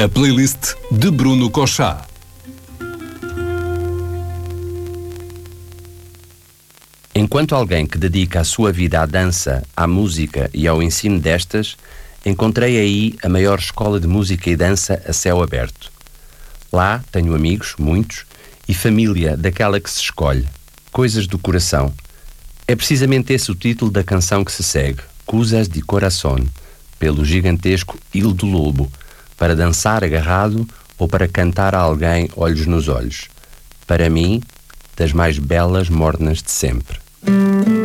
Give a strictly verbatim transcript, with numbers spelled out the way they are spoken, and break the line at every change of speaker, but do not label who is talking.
A playlist de Bruno Cochá.
Enquanto alguém que dedica a sua vida à dança, à música e ao ensino destas, encontrei aí a maior escola de música e dança a céu aberto. Lá tenho amigos, muitos, e família daquela que se escolhe, coisas do coração. É precisamente esse o título da canção que se segue, Cousas de Coração, pelo gigantesco Il do Lobo, para dançar agarrado ou para cantar a alguém olhos nos olhos. Para mim, das mais belas mornas de sempre.